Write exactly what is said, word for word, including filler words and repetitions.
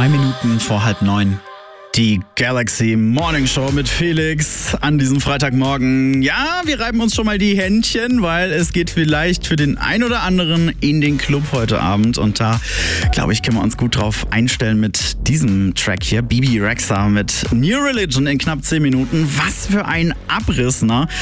Zwei Minuten vor halb neun. Die Galaxy Morning Show mit Felix an diesem Freitagmorgen. Ja, wir reiben uns schon mal die Händchen, weil es geht vielleicht für den ein oder anderen in den Club heute Abend. Und da, glaube ich, können wir uns gut drauf einstellen mit diesem Track hier. Bibi Rexha mit New Religion in knapp zehn Minuten. Was für ein Abriss, ne?